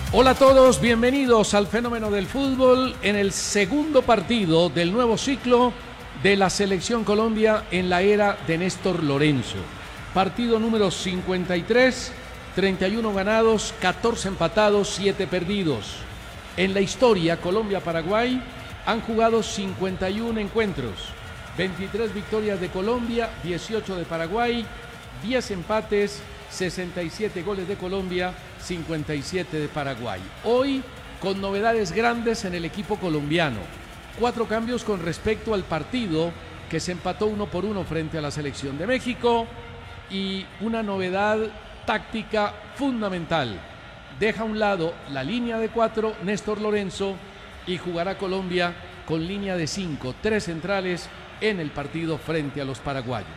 Hola a todos, bienvenidos al Fenómeno del Fútbol en el segundo partido del nuevo ciclo de la Selección Colombia en la era de Néstor Lorenzo. Partido número 53, 31 ganados, 14 empatados, 7 perdidos. En la historia, Colombia-Paraguay han jugado 51 encuentros, 23 victorias de Colombia, 18 de Paraguay, 10 empates, 67 goles de Colombia, 57 de Paraguay. Hoy con novedades grandes en el equipo colombiano. 4 cambios con respecto al partido que se empató 1-1 frente a la selección de México y una novedad táctica fundamental. Deja a un lado la línea de 4 Néstor Lorenzo y jugará Colombia con línea de 5, 3 centrales en el partido frente a los paraguayos.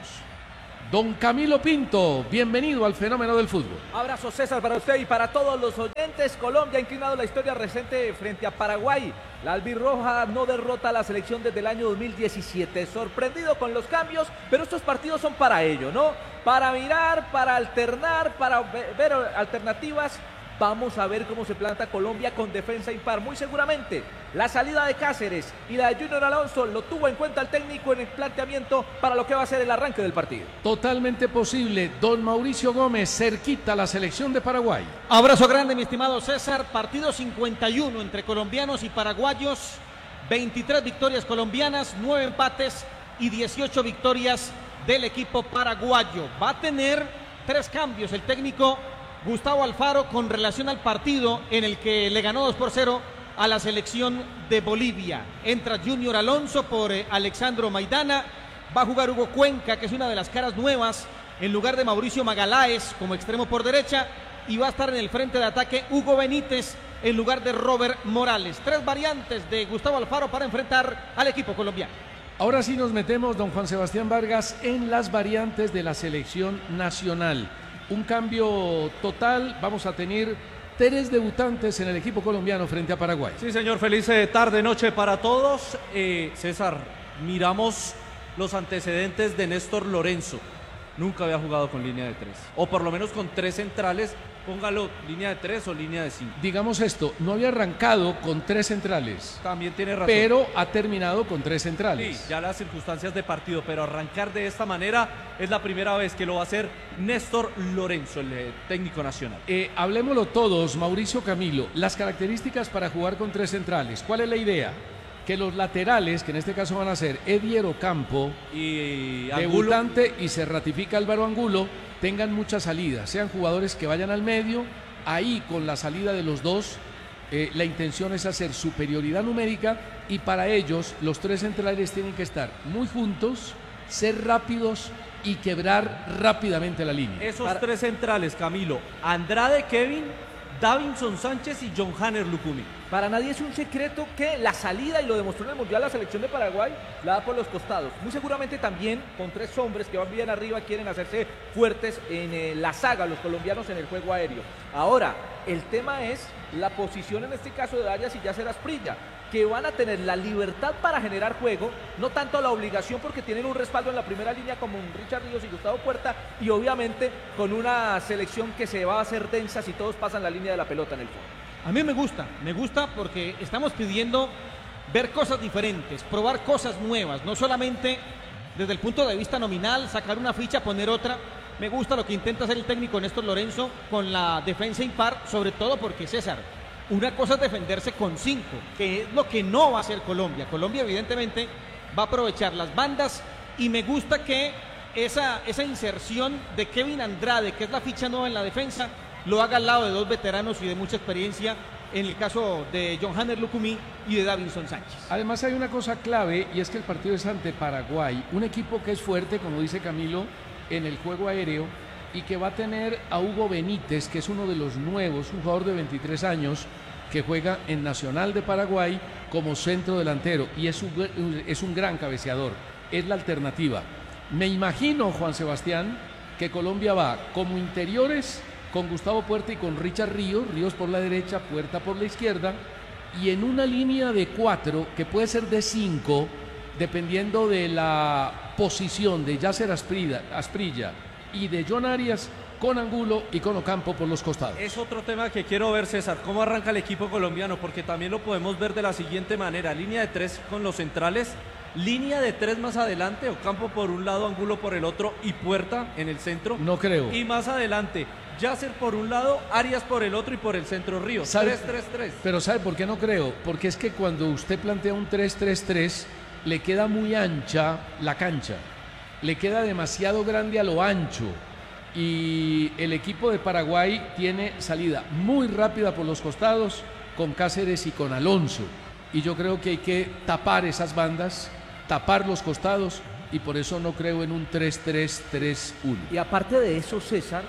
Don Camilo Pinto, bienvenido al Fenómeno del Fútbol. Abrazo, César, para usted y para todos los oyentes. Colombia ha inclinado la historia reciente frente a Paraguay. La albirroja no derrota a la selección desde el año 2017. Sorprendido con los cambios, pero estos partidos son para ello, ¿no? Para mirar, para alternar, para ver alternativas. Vamos a ver cómo se planta Colombia con defensa impar. Muy seguramente la salida de Cáceres y la de Junior Alonso lo tuvo en cuenta el técnico en el planteamiento para lo que va a ser el arranque del partido. Totalmente posible. Don Mauricio Gómez, cerquita a la selección de Paraguay. Abrazo grande, mi estimado César. Partido 51 entre colombianos y paraguayos. 23 victorias colombianas, 9 empates y 18 victorias del equipo paraguayo. Va a tener 3 cambios el técnico Gustavo Alfaro con relación al partido en el que le ganó 2-0 a la selección de Bolivia. Entra Junior Alonso por Alexandro Maidana. Va a jugar Hugo Cuenca, que es una de las caras nuevas, en lugar de Mauricio Magaláes como extremo por derecha. Y va a estar en el frente de ataque Hugo Benítez en lugar de Robert Morales. 3 variantes de Gustavo Alfaro para enfrentar al equipo colombiano. Ahora sí nos metemos, don Juan Sebastián Vargas, en las variantes de la selección nacional. Un cambio total, vamos a tener 3 debutantes en el equipo colombiano frente a Paraguay. Sí, señor, feliz tarde, noche para todos. César, miramos los antecedentes de Néstor Lorenzo. Nunca había jugado con línea de 3, o por lo menos con 3 centrales, póngalo línea de 3 o línea de 5. Digamos esto, no había arrancado con 3 centrales. También tiene razón. Pero ha terminado con 3 centrales. Sí, ya las circunstancias de partido, pero arrancar de esta manera es la primera vez que lo va a hacer Néstor Lorenzo, el técnico nacional. Hablemoslo todos, Mauricio Camilo, las características para jugar con 3 centrales. ¿Cuál es la idea? Que los laterales, que en este caso van a ser Edier Ocampo y debutante, y se ratifica Álvaro Angulo, tengan muchas salidas, sean jugadores que vayan al medio. Ahí con la salida de los dos, la intención es hacer superioridad numérica, y para ellos los 3 centrales tienen que estar muy juntos, ser rápidos y quebrar rápidamente la línea. Esos 3 centrales, Camilo: Andrade Kevin, Davinson Sánchez y John Hanner Lucumí. Para nadie es un secreto que la salida, y lo demostró en el Mundial, la selección de Paraguay la da por los costados. Muy seguramente también con 3 hombres que van bien arriba quieren hacerse fuertes en la saga, los colombianos, en el juego aéreo. Ahora, el tema es la posición en este caso de Arias y Yasser Asprilla, que van a tener la libertad para generar juego, no tanto la obligación, porque tienen un respaldo en la primera línea como un Richard Ríos y Gustavo Puerta, y obviamente con una selección que se va a hacer densa si todos pasan la línea de la pelota en el fondo. A mí me gusta porque estamos pidiendo ver cosas diferentes, probar cosas nuevas, no solamente desde el punto de vista nominal, sacar una ficha, poner otra. Me gusta lo que intenta hacer el técnico Néstor Lorenzo con la defensa impar, sobre todo porque, César, una cosa es defenderse con 5, que es lo que no va a hacer Colombia. Colombia evidentemente va a aprovechar las bandas, y me gusta que esa inserción de Kevin Andrade, que es la ficha nueva en la defensa, lo haga al lado de 2 veteranos y de mucha experiencia, en el caso de John Hanner Lucumí y de Davinson Sánchez. Además hay una cosa clave, y es que el partido es ante Paraguay, un equipo que es fuerte, como dice Camilo, en el juego aéreo, y que va a tener a Hugo Benítez, que es uno de los nuevos, un jugador de 23 años que juega en Nacional de Paraguay como centro delantero, y es un gran cabeceador, es la alternativa. Me imagino, Juan Sebastián, que Colombia va como interiores con Gustavo Puerta y con Richard Ríos, Ríos por la derecha, Puerta por la izquierda, y en una línea de 4, que puede ser de 5, dependiendo de la posición de Yasser Asprilla y de John Arias, con Angulo y con Ocampo por los costados. Es otro tema que quiero ver, César, cómo arranca el equipo colombiano, porque también lo podemos ver de la siguiente manera: línea de 3 con los centrales, línea de 3 más adelante, Ocampo por un lado, Angulo por el otro y Puerta en el centro. No creo. Y más adelante, Yasser por un lado, Arias por el otro y por el centro Ríos. 3-3-3. Pero ¿sabe por qué no creo? Porque es que cuando usted plantea un 3-3-3, le queda muy ancha la cancha. Le queda demasiado grande a lo ancho. Y el equipo de Paraguay tiene salida muy rápida por los costados con Cáceres y con Alonso. Y yo creo que hay que tapar esas bandas, tapar los costados, y por eso no creo en un 3-3-3-1. Y aparte de eso, César,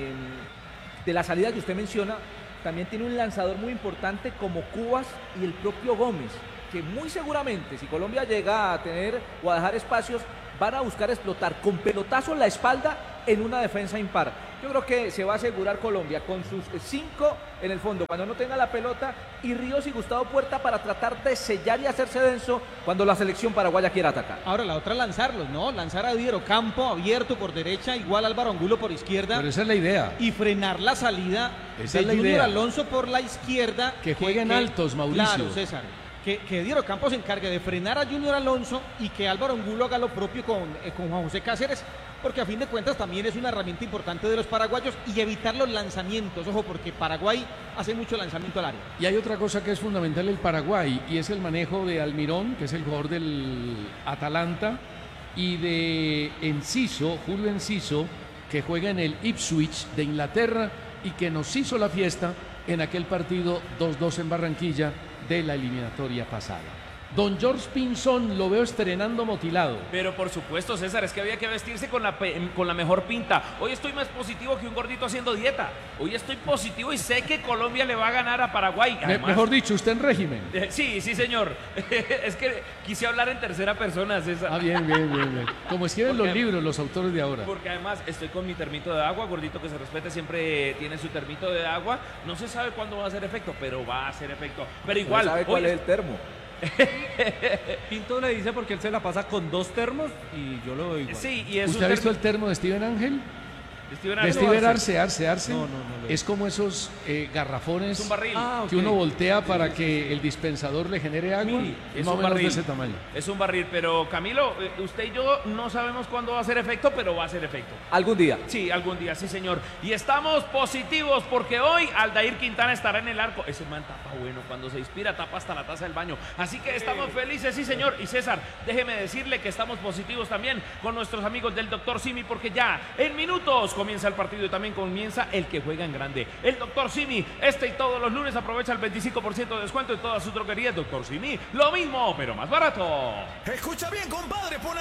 de la salida que usted menciona, también tiene un lanzador muy importante como Cubas y el propio Gómez, que muy seguramente, si Colombia llega a tener o a dejar espacios, van a buscar explotar con pelotazo en la espalda en una defensa impar. Yo creo que se va a asegurar Colombia con sus 5 en el fondo cuando no tenga la pelota, y Ríos y Gustavo Puerta para tratar de sellar y hacerse denso cuando la selección paraguaya quiera atacar. Ahora la otra, lanzarlos, ¿no? Lanzar a Diego Campo abierto por derecha, igual Álvaro Angulo por izquierda. Pero esa es la idea. Y frenar la salida Esa de es la Junior idea. Alonso por la izquierda. Que jueguen altos, Mauricio. Claro, César. Que Diego Campos se encargue de frenar a Junior Alonso y que Álvaro Angulo haga lo propio con Juan José Cáceres, porque a fin de cuentas también es una herramienta importante de los paraguayos, y evitar los lanzamientos. Ojo, porque Paraguay hace mucho lanzamiento al área. Y hay otra cosa que es fundamental en Paraguay, y es el manejo de Almirón, que es el jugador del Atalanta, y de Enciso, Julio Enciso, que juega en el Ipswich de Inglaterra y que nos hizo la fiesta en aquel partido 2-2 en Barranquilla de la eliminatoria pasada. Don George Pinzón lo veo estrenando motilado. Pero por supuesto, César, es que había que vestirse con la mejor pinta. Hoy estoy más positivo que un gordito haciendo dieta. Hoy estoy positivo y sé que Colombia le va a ganar a Paraguay. Además, Mejor dicho, usted en régimen. Sí, señor. Es que quise hablar en tercera persona, César. Ah, bien. Como escriben los libros los autores de ahora. Porque además estoy con mi termito de agua. Gordito que se respete siempre tiene su termito de agua. No se sabe cuándo va a hacer efecto, pero va a hacer efecto. Pero igual. ¿Sabe cuál es el termo? Pinto le dice porque él se la pasa con 2 termos y yo lo veo igual. Sí, y es ¿Usted ha visto el termo de Steven Ángel? De Steven Arce. No. Es como esos garrafones Es un barril. que uno voltea para que el dispensador le genere agua. Sí, es más o un menos de barril. ese tamaño. Es un barril, pero Camilo, usted y yo no sabemos cuándo va a hacer efecto, pero va a hacer efecto. Algún día. Sí, algún día, sí, señor. Y estamos positivos porque hoy Aldair Quintana estará en el arco. Ese man tapa bueno, cuando se inspira tapa hasta la taza del baño. Así que estamos felices, sí, señor. Y César, déjeme decirle que estamos positivos también con nuestros amigos del Dr. Simi, porque ya en minutos comienza el partido y también comienza el que juega en grande. El Dr. Simi, y todos los lunes aprovecha el 25% de descuento en todas sus droguerías. Dr. Simi, lo mismo, pero más barato. Escucha bien, compadre, pon